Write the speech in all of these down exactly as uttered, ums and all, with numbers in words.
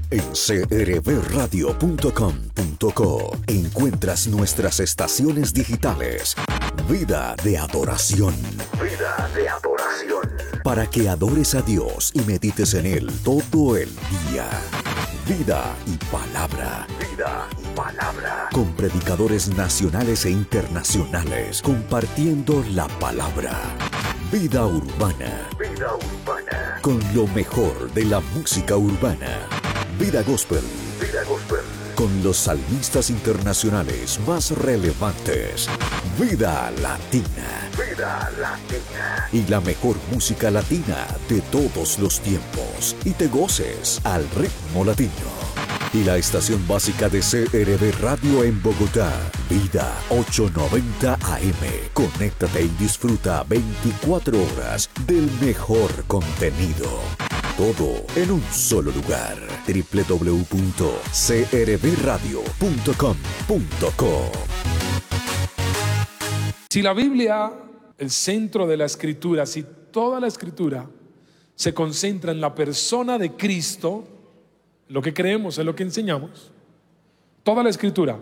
En c r b radio punto com punto co encuentras nuestras estaciones digitales. Vida de adoración. Vida de adoración. Para que adores a Dios y medites en Él todo el día. Vida y palabra. Vida y palabra. Con predicadores nacionales e internacionales compartiendo la palabra. Vida urbana. Vida urbana. Con lo mejor de la música urbana. Vida gospel. Vida gospel. Con los salmistas internacionales más relevantes. Vida latina. Vida latina. Y la mejor música latina de todos los tiempos. Y te goces al ritmo latino. Y la estación básica de C R B Radio en Bogotá. Vida ochocientos noventa A M. Conéctate y disfruta veinticuatro horas del mejor contenido. Todo en un solo lugar. doble u doble u doble u punto c r b radio punto com punto co. Si la Biblia, el centro de la Escritura, si toda la Escritura se concentra en la persona de Cristo, lo que creemos, es lo que enseñamos, toda la Escritura,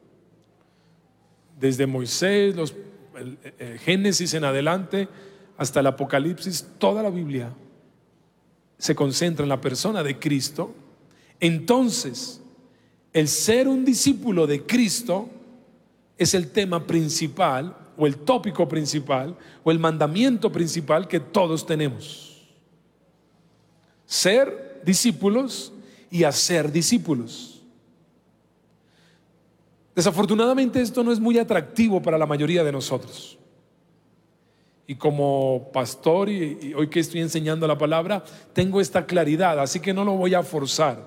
desde Moisés, los, el, el Génesis en adelante, hasta el Apocalipsis, toda la Biblia se concentra en la persona de Cristo. Entonces, el ser un discípulo de Cristo es el tema principal, o el tópico principal, o el mandamiento principal que todos tenemos. Ser discípulos y hacer discípulos. Desafortunadamente esto no es muy atractivo para la mayoría de nosotros. Y como pastor, y, y hoy que estoy enseñando la palabra, tengo esta claridad, así que no lo voy a forzar.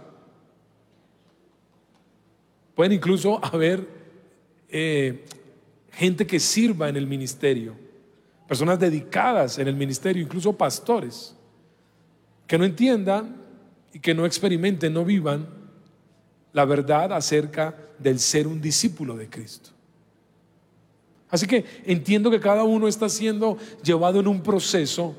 Pueden incluso haber eh, gente que sirva en el ministerio, personas dedicadas en el ministerio, incluso pastores, que no entiendan y que no experimenten, no vivan la verdad acerca del ser un discípulo de Cristo. Así que entiendo que cada uno está siendo llevado en un proceso,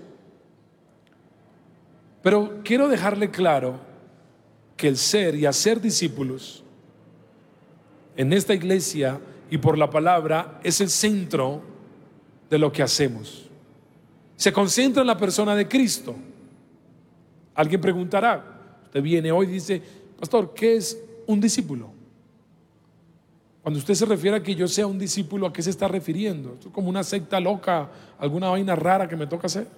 pero quiero dejarle claro que el ser y hacer discípulos en esta iglesia y por la palabra es el centro de lo que hacemos. Se concentra en la persona de Cristo. Alguien preguntará, usted viene hoy y dice, pastor, ¿qué es un discípulo? Cuando usted se refiere a que yo sea un discípulo, ¿a qué se está refiriendo? ¿Esto es como una secta loca, alguna vaina rara que me toca hacer?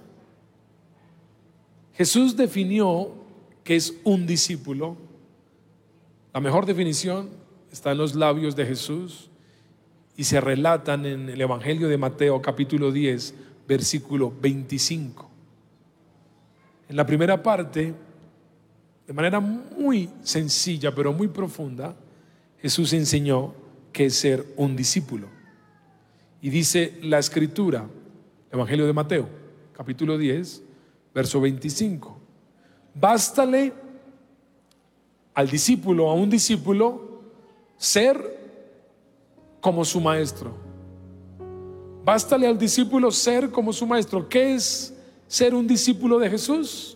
Jesús definió que es un discípulo. La mejor definición está en los labios de Jesús y se relatan en el Evangelio de Mateo capítulo diez, versículo veinticinco. En la primera parte, de manera muy sencilla pero muy profunda, Jesús enseñó que es ser un discípulo. Y dice la Escritura, Evangelio de Mateo, capítulo diez, verso veinticinco: bástale al discípulo, a un discípulo, ser como su maestro. Bástale al discípulo ser como su maestro. ¿Qué es ser un discípulo de Jesús?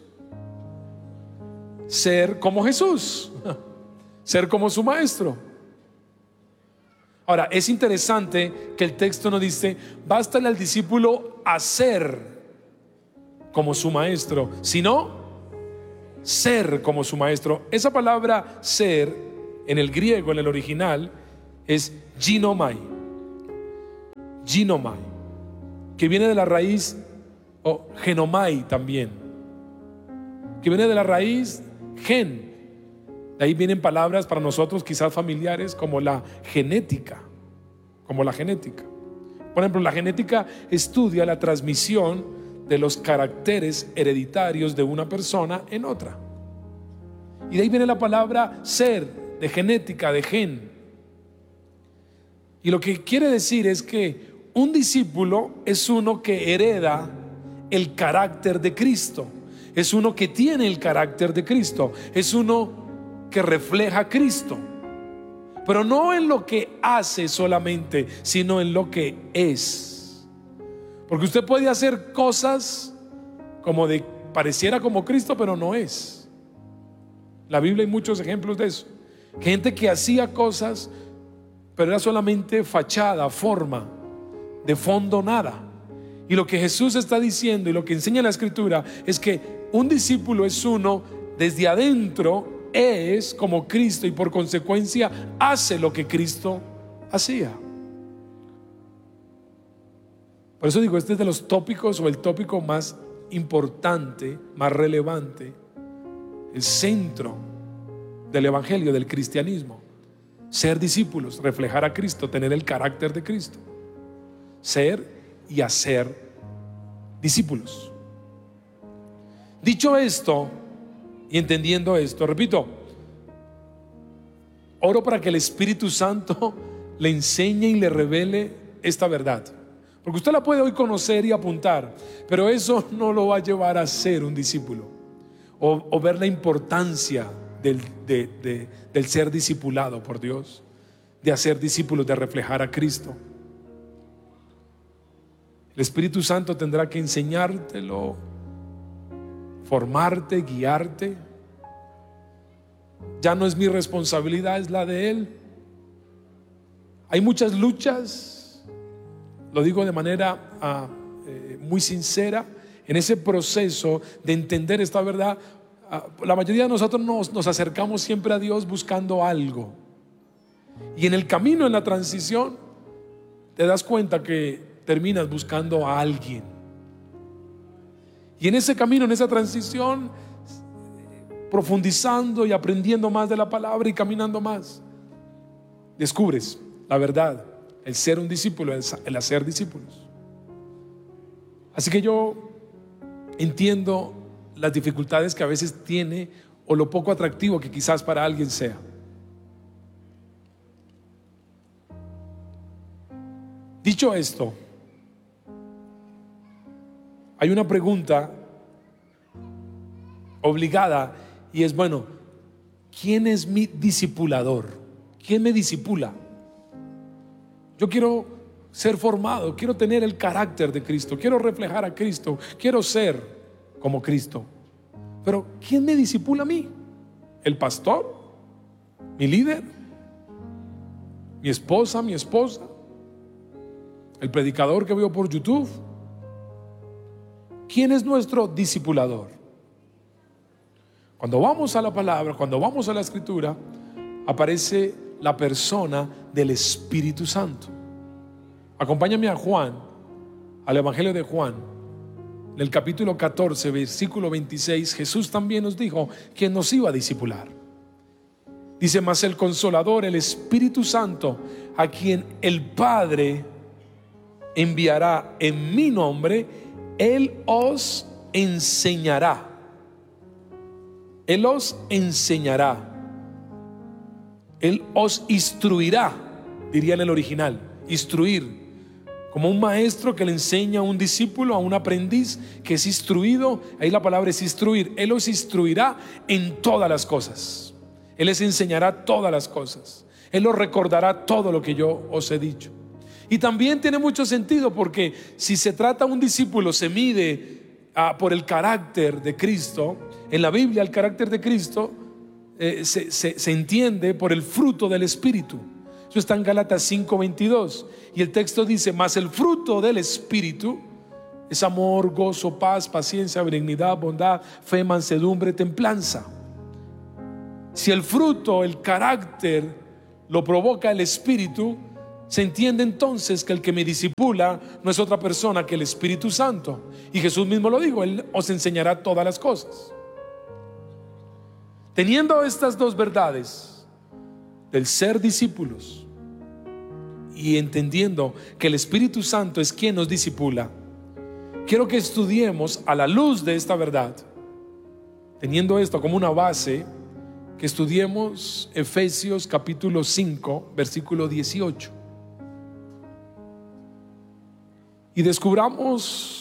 Ser como Jesús, ser como su maestro. Ahora, es interesante que el texto no dice, bástale al discípulo hacer como su maestro, sino ser como su maestro. Esa palabra ser, en el griego, en el original, es ginomai. Ginomai, que viene de la raíz, o genomai también, que viene de la raíz gen. De ahí vienen palabras para nosotros quizás familiares como la genética, como la genética. Por ejemplo, la genética estudia la transmisión de los caracteres hereditarios de una persona en otra. Y de ahí viene la palabra ser, de genética, de gen. Y lo que quiere decir es que un discípulo es uno que hereda el carácter de Cristo, es uno que tiene el carácter de Cristo, es uno que refleja a Cristo, pero no en lo que hace solamente, sino en lo que es. Porque usted puede hacer cosas como de pareciera como Cristo, pero no es. la Biblia hay muchos ejemplos de eso. Gente que hacía cosas, pero era solamente fachada, forma, de fondo nada. Y lo que Jesús está diciendo y lo que enseña la Escritura es que un discípulo es uno desde adentro, es como Cristo y por consecuencia hace lo que Cristo hacía. Por eso digo, este es de los tópicos o el tópico más importante, más relevante, el centro del evangelio, del cristianismo. Ser discípulos, reflejar a Cristo, tener el carácter de Cristo. Ser y hacer discípulos. Dicho esto y entendiendo esto, repito, oro para que el Espíritu Santo le enseñe y le revele esta verdad. Porque usted la puede hoy conocer y apuntar, pero eso no lo va a llevar a ser un discípulo o, o ver la importancia del, de, de, del ser discipulado por Dios, de hacer discípulos, de reflejar a Cristo. El Espíritu Santo tendrá que enseñártelo, formarte, guiarte. Ya no es mi responsabilidad, es la de Él. Hay muchas luchas, lo digo de manera uh, eh, muy sincera, en ese proceso de entender esta verdad. Uh, la mayoría de nosotros nos, nos acercamos siempre a Dios buscando algo, y en el camino, en la transición, te das cuenta que terminas buscando a alguien. Y en ese camino, en esa transición, profundizando y aprendiendo más de la palabra y caminando más, descubres la verdad, el ser un discípulo, el hacer discípulos. Así que yo entiendo las dificultades que a veces tiene o lo poco atractivo que quizás para alguien sea. Dicho esto, hay una pregunta obligada y es, bueno, ¿quién es mi discipulador? ¿Quién me discipula? Yo quiero ser formado, quiero tener el carácter de Cristo, quiero reflejar a Cristo, quiero ser como Cristo. Pero ¿quién me discipula a mí? ¿El pastor? ¿Mi líder? ¿Mi esposa? ¿Mi esposa? ¿El predicador que veo por YouTube? ¿Quién es nuestro discipulador? Cuando vamos a la palabra, cuando vamos a la Escritura, aparece la persona del Espíritu Santo. Acompáñame a Juan, al Evangelio de Juan, en el capítulo catorce, versículo veintiséis. Jesús también nos dijo quién nos iba a discipular. Dice: mas el Consolador, el Espíritu Santo, a quien el Padre enviará en mi nombre, Él os enseñará. Él os enseñará. Él os instruirá, diría en el original, instruir. Como un maestro que le enseña a un discípulo, a un aprendiz que es instruido. Ahí la palabra es instruir. Él os instruirá en todas las cosas. Él les enseñará todas las cosas. Él os recordará todo lo que yo os he dicho. Y también tiene mucho sentido, porque si se trata de un discípulo, se mide ah, por el carácter de Cristo. En la Biblia el carácter de Cristo eh, se, se, se entiende por el fruto del Espíritu. Eso está en Gálatas cinco veintidós. Y el texto dice: mas el fruto del Espíritu es amor, gozo, paz, paciencia, benignidad, bondad, fe, mansedumbre, templanza. Si el fruto, el carácter lo provoca el Espíritu, se entiende entonces que el que me discipula no es otra persona que el Espíritu Santo. Y Jesús mismo lo dijo: Él os enseñará todas las cosas. Teniendo estas dos verdades del ser discípulos y entendiendo que el Espíritu Santo es quien nos discipula, quiero que estudiemos a la luz de esta verdad, teniendo esto como una base, que estudiemos Efesios capítulo cinco versículo dieciocho y descubramos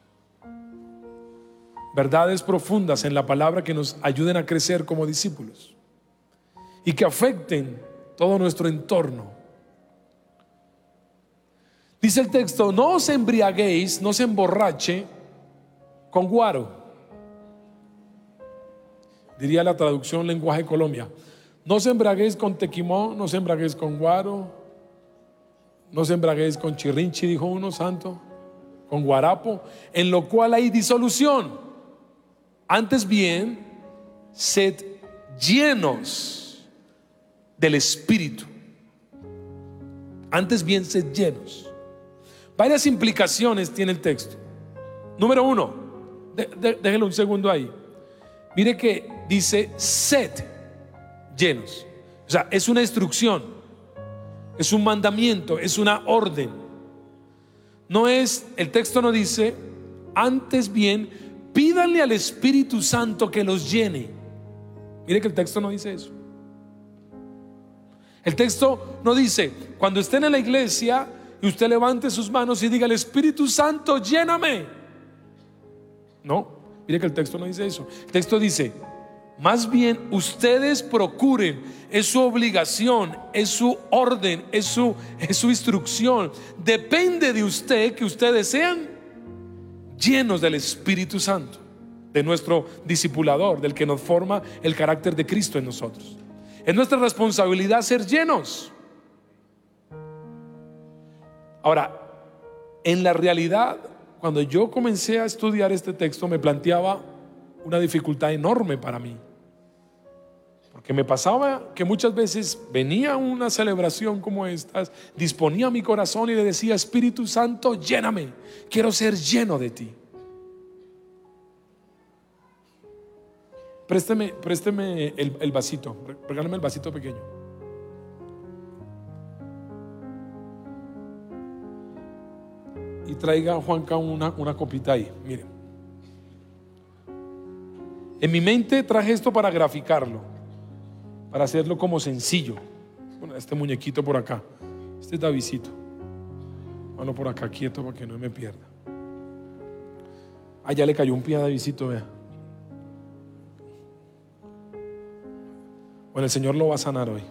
verdades profundas en la palabra que nos ayuden a crecer como discípulos y que afecten todo nuestro entorno. Dice el texto: no os embriaguéis, no se emborrache con guaro. diría la traducción lenguaje Colombia. No se embraguéis con tequimón, no se embraguéis con guaro, no se embraguéis con chirrinchi, dijo uno santo, con guarapo, en lo cual hay disolución. Antes bien, sed llenos del Espíritu. Antes bien, sed llenos. Varias implicaciones tiene el texto. Número uno, de, de, déjenlo un segundo ahí. Mire que dice sed llenos. O sea, es una instrucción, es un mandamiento, es una orden. No es, el texto no dice, antes bien, pídanle al Espíritu Santo que los llene. Mire que el texto no dice eso. El texto no dice, cuando estén en la iglesia y usted levante sus manos y diga, el Espíritu Santo, lléname. No, mire que el texto no dice eso. El texto dice, más bien ustedes procuren, es su obligación, es su orden, es su, es su instrucción. Depende de usted que ustedes sean llenos del Espíritu Santo, de nuestro discipulador, del que nos forma el carácter de Cristo en nosotros. Es nuestra responsabilidad ser llenos. Ahora, en la realidad, cuando yo comencé a estudiar este texto, me planteaba una dificultad enorme para mí, porque me pasaba que muchas veces venía una celebración como esta, disponía mi corazón y le decía, Espíritu Santo, lléname, quiero ser lleno de ti. Présteme, présteme el, el vasito, regálame el vasito pequeño. Y traiga Juanca una, una copita ahí. Miren, en mi mente traje esto para graficarlo, para hacerlo como sencillo. Bueno, este muñequito por acá, este es Davidcito. Bueno, por acá quieto para que no me pierda. Ah, ya le cayó un pie a Davidcito, vea. Bueno, el Señor lo va a sanar hoy.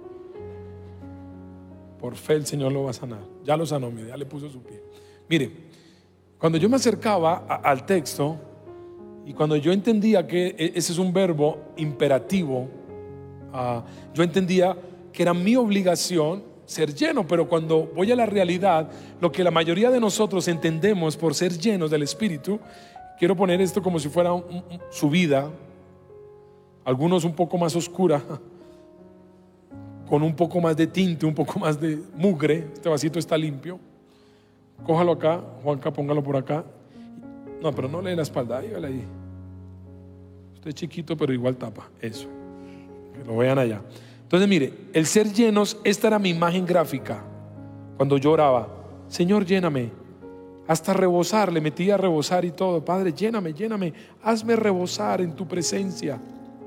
Por fe el Señor lo va a sanar. Ya lo sanó, mire, ya le puso su pie. Mire, cuando yo me acercaba a, al texto y cuando yo entendía que ese es un verbo imperativo, uh, yo entendía que era mi obligación ser lleno. Pero cuando voy a la realidad, lo que la mayoría de nosotros entendemos por ser llenos del Espíritu, quiero poner esto como si fuera un, un, su vida. Algunos un poco más oscura, con un poco más de tinte, un poco más de mugre. Este vasito está limpio. Cójalo acá, Juanca, póngalo por acá. No, pero no le dé la espalda, dígale ahí. Usted es chiquito, pero igual tapa. Eso, que lo vean allá. Entonces mire, el ser llenos, esta era mi imagen gráfica. Cuando yo oraba, Señor, lléname. Hasta rebosar, le metía a rebosar y todo. Padre, lléname, lléname. Hazme rebosar en tu presencia.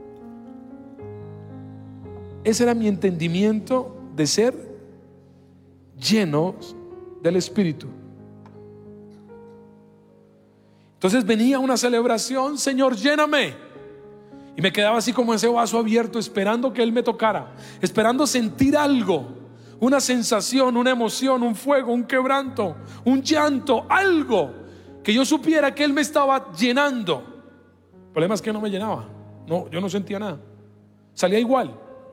Ese era mi entendimiento de ser llenos del Espíritu. Entonces venía una celebración, Señor, lléname. Y me quedaba así como ese vaso abierto, esperando que Él me tocara, esperando sentir algo, una sensación, una emoción, un fuego, un quebranto, un llanto, algo que yo supiera que Él me estaba llenando. El problema es que no me llenaba. No, yo no sentía nada. Salía igual.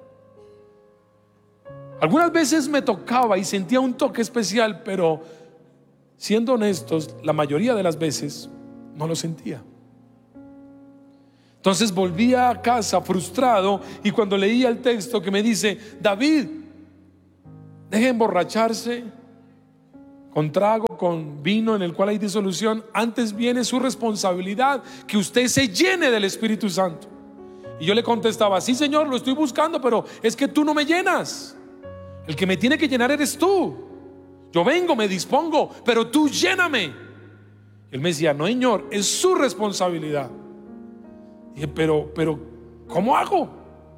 Algunas veces me tocaba y sentía un toque especial, pero siendo honestos, la mayoría de las veces no lo sentía. Entonces volvía a casa frustrado, y cuando leía el texto que me dice, David, deje emborracharse con trago, con vino en el cual hay disolución, antes viene su responsabilidad que usted se llene del Espíritu Santo. Y yo le contestaba, sí, Señor, lo estoy buscando, pero es que tú no me llenas. El que me tiene que llenar eres tú. Yo vengo, me dispongo, pero tú lléname. Él me decía, no, Señor, es su responsabilidad. Y dije, pero, pero, ¿cómo hago?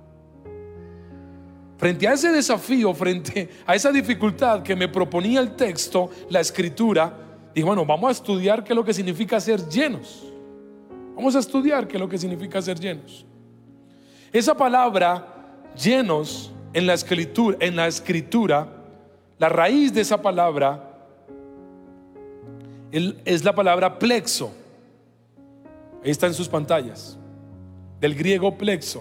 Frente a ese desafío, frente a esa dificultad que me proponía el texto, la escritura, dije, bueno, vamos a estudiar qué es lo que significa ser llenos. Vamos a estudiar qué es lo que significa ser llenos. Esa palabra, llenos, En la escritura, en la escritura, la raíz de esa palabra es la palabra plexo. Ahí está en sus pantallas. del griego plexo,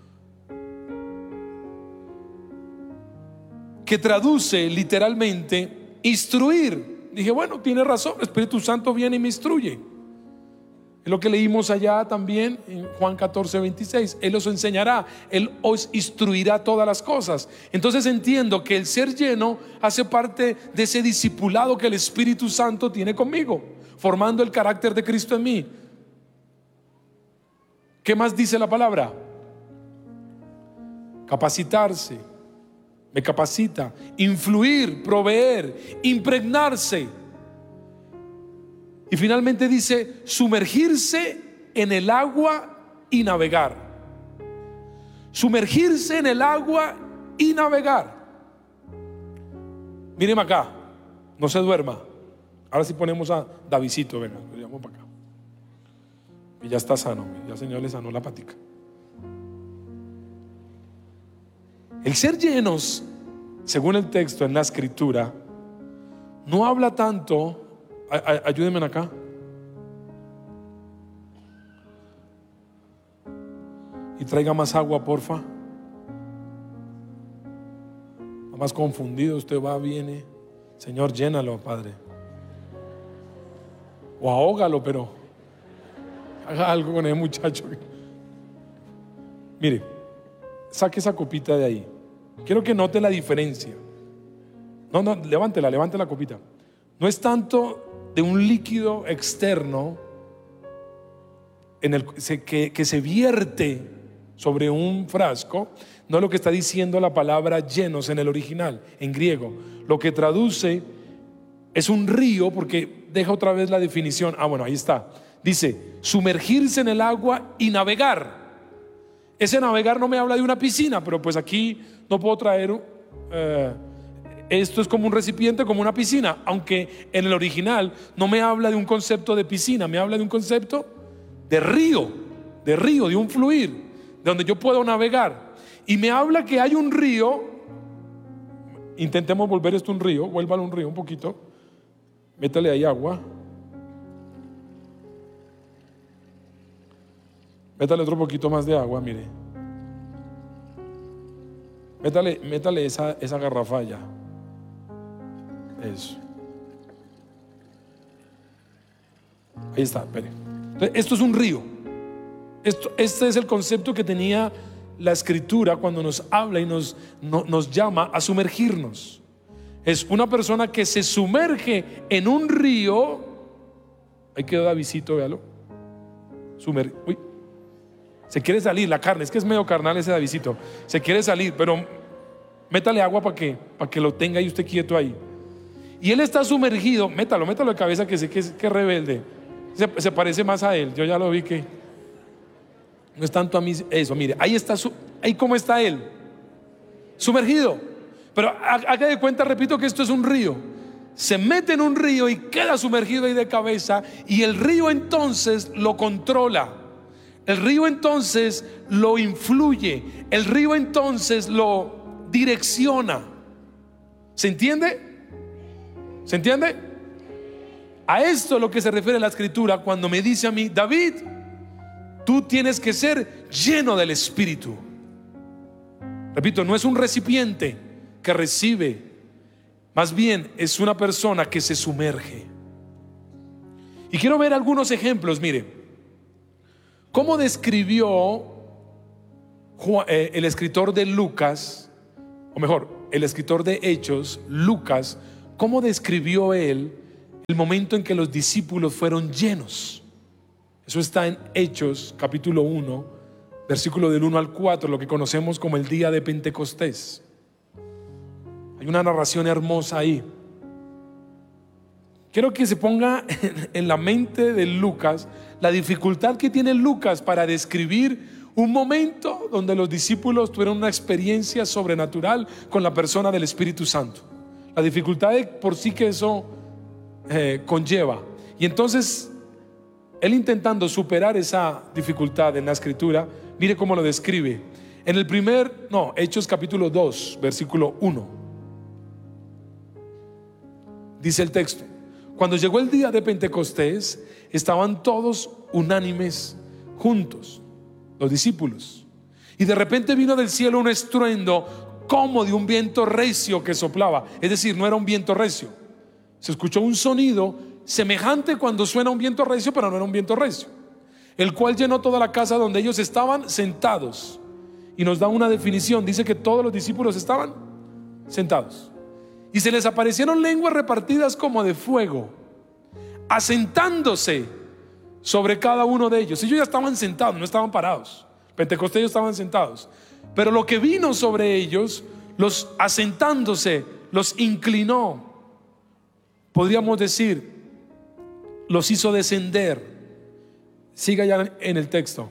que traduce literalmente instruir. Dije, bueno, tiene razón, el Espíritu Santo viene y me instruye. Es lo que leímos allá también en Juan catorce, veintiséis. Él os enseñará, Él os instruirá todas las cosas. Entonces entiendo que el ser lleno hace parte de ese discipulado que el Espíritu Santo tiene conmigo, formando el carácter de Cristo en mí. ¿Qué más dice la palabra? Capacitarse, me capacita, influir, proveer, impregnarse. Y finalmente dice sumergirse en el agua y navegar. Sumergirse en el agua y navegar. Míreme acá, no se duerma. Ahora sí ponemos a Davidcito, venga, lo llamo para acá. Y ya está sano, ya el Señor le sanó la patica. El ser llenos, según el texto en la escritura, no habla tanto. Ayúdenme acá. Y traiga más agua, porfa. Está más confundido, usted va, viene. Señor, llénalo, Padre. O ahógalo, pero haga algo con ese muchacho. Mire, saque esa copita de ahí. Quiero que note la diferencia. No, no, levántela, levante la copita. No es tanto de un líquido externo en el, que, que se vierte sobre un frasco. No es lo que está diciendo la palabra llenos en el original, en griego. Lo que traduce es un río, porque deja otra vez la definición. Ah, bueno, ahí está. Dice, sumergirse en el agua y navegar. Ese navegar no me habla de una piscina, pero pues aquí no puedo traer... Eh, Esto es como un recipiente, como una piscina, aunque en el original no me habla de un concepto de piscina, me habla de un concepto de río, de río, de un fluir, de donde yo puedo navegar. Y me habla que hay un río. Intentemos volver esto un río, vuélvalo un río un poquito. Métale ahí agua. Métale otro poquito más de agua, mire. Métale, métale esa, esa garrafa allá. Eso. Ahí está, espere. Entonces, esto es un río. Esto, este es el concepto que tenía la escritura cuando nos habla y nos, no, nos llama a sumergirnos. Es una persona que se sumerge en un río. Ahí quedó Davidcito, véalo. Sumer... Uy. Se quiere salir la carne, es que es medio carnal ese Davidcito. Se quiere salir, pero métale agua para que, para que lo tenga ahí usted quieto ahí. Y él está sumergido, métalo, métalo de cabeza, que sé que es que rebelde. Se, se parece más a él, yo ya lo vi que no es tanto a mí. Eso, mire, ahí está, su, ahí cómo está él, sumergido. Pero haga de cuenta, repito, que esto es un río. Se mete en un río y queda sumergido ahí de cabeza. Y el río entonces lo controla. El río entonces lo influye. El río entonces lo direcciona. ¿Se entiende? ¿Se entiende? A esto es lo que se refiere la escritura cuando me dice a mí, David, tú tienes que ser lleno del Espíritu. Repito, no es un recipiente que recibe, más bien es una persona que se sumerge. Y quiero ver algunos ejemplos. Mire, ¿cómo describió el escritor de Lucas, o mejor, el escritor de Hechos, Lucas, cómo describió él el momento en que los discípulos fueron llenos? Eso está en Hechos capítulo uno, versículo del uno al cuatro, lo que conocemos como el día de Pentecostés. Hay una narración hermosa ahí. Quiero que se ponga en la mente de Lucas la dificultad que tiene Lucas para describir un momento donde los discípulos tuvieron una experiencia sobrenatural con la persona del Espíritu Santo. La dificultad de por sí que eso eh, conlleva. Y entonces él, intentando superar esa dificultad en la escritura, mire cómo lo describe. En el primer, no, Hechos capítulo dos, versículo uno. Dice el texto: cuando llegó el día de Pentecostés, estaban todos unánimes juntos. los discípulos. Y de repente vino del cielo un estruendo como de un viento recio que soplaba. Es decir, no era un viento recio. Se escuchó un sonido semejante cuando suena un viento recio, pero no era un viento recio, el cual llenó toda la casa donde ellos estaban sentados. Y nos da una definición, dice que todos los discípulos estaban sentados. Y se les aparecieron lenguas repartidas como de fuego, asentándose sobre cada uno de ellos. Ellos ya estaban sentados, no estaban parados. Pentecostés ellos estaban sentados, pero lo que vino sobre ellos, los asentándose, los inclinó. Podríamos decir, los hizo descender. Siga ya en el texto.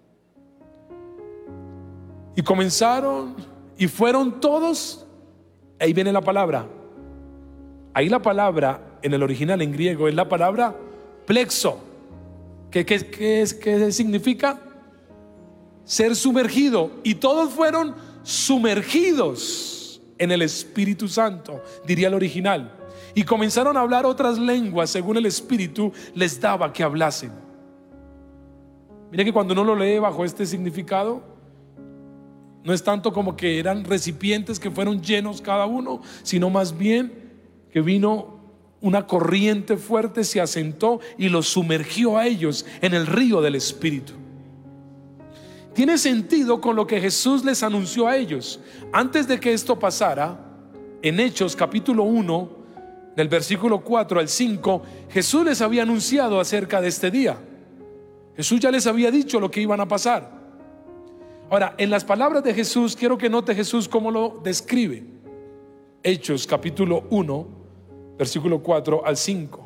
Y comenzaron y fueron todos. Ahí viene la palabra. Ahí la palabra en el original en griego es la palabra plexo. ¿Qué, qué, qué, es, qué significa? Ser sumergido. Y todos fueron sumergidos en el Espíritu Santo, diría el original. Y comenzaron a hablar otras lenguas según el Espíritu les daba que hablasen. Mire que cuando uno lo lee bajo este significado, no es tanto como que eran recipientes que fueron llenos cada uno, sino más bien que vino una corriente fuerte, se asentó y los sumergió a ellos en el río del Espíritu. Tiene sentido con lo que Jesús les anunció a ellos. Antes de que esto pasara, en Hechos capítulo uno, del versículo cuatro al cinco, Jesús les había anunciado acerca de este día. Jesús ya les había dicho lo que iban a pasar. Ahora, en las palabras de Jesús, quiero que note Jesús cómo lo describe. Hechos capítulo uno, versículo cuatro al cinco.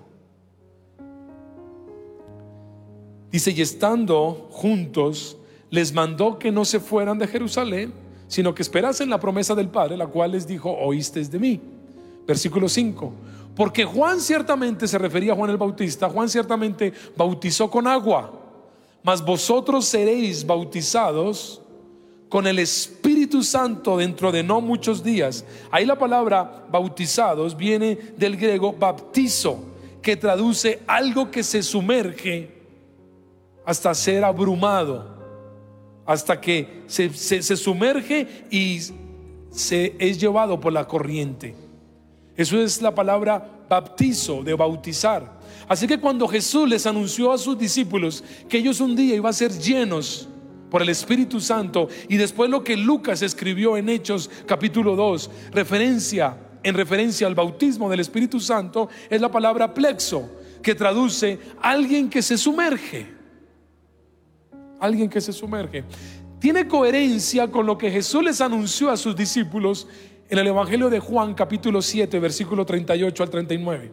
Dice: y estando juntos, les mandó que no se fueran de Jerusalén, sino que esperasen la promesa del Padre, la cual les dijo: oísteis de mí. Versículo cinco. Porque Juan ciertamente, se refería a Juan el Bautista, Juan ciertamente bautizó con agua, mas vosotros seréis bautizados con el Espíritu Santo dentro de no muchos días. Ahí la palabra bautizados viene del griego baptizo, que traduce algo que se sumerge hasta ser abrumado, hasta que se, se, se sumerge y se es llevado por la corriente. Eso es la palabra baptizo, de bautizar. Así que cuando Jesús les anunció a sus discípulos que ellos un día iban a ser llenos por el Espíritu Santo, y después lo que Lucas escribió en Hechos capítulo dos, referencia, en referencia al bautismo del Espíritu Santo, es la palabra plexo, que traduce alguien que se sumerge. Alguien que se sumerge. Tiene coherencia con lo que Jesús les anunció a sus discípulos en el Evangelio de Juan capítulo siete, versículo treinta y ocho al treinta y nueve.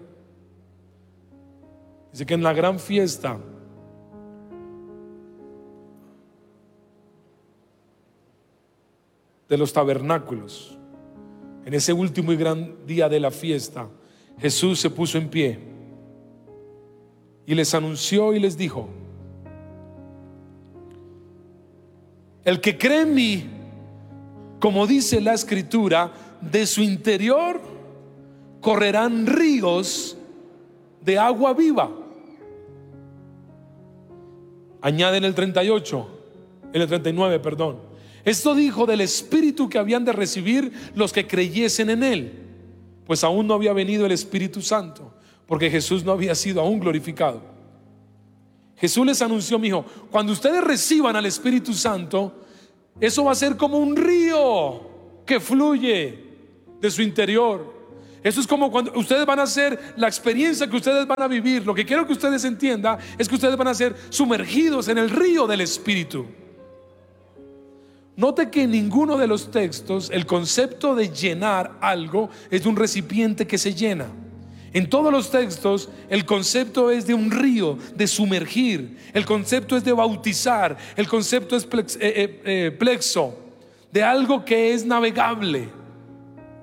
Dice que en la gran fiesta de los tabernáculos, en ese último y gran día de la fiesta, Jesús se puso en pie y les anunció y les dijo: el que cree en mí, como dice la Escritura, de su interior correrán ríos de agua viva. Añade en el treinta y ocho, en el treinta y nueve, perdón: esto dijo del Espíritu que habían de recibir los que creyesen en él, pues aún no había venido el Espíritu Santo, porque Jesús no había sido aún glorificado. Jesús les anunció, mijo, cuando ustedes reciban al Espíritu Santo, eso va a ser como un río que fluye de su interior. Eso es como cuando ustedes van a hacer la experiencia que ustedes van a vivir. Lo que quiero que ustedes entiendan es que ustedes van a ser sumergidos en el río del Espíritu. Note que en ninguno de los textos el concepto de llenar algo es de un recipiente que se llena. En todos los textos el concepto es de un río, de sumergir. El concepto es de bautizar. El concepto es plex, eh, eh, eh, plexo, de algo que es navegable.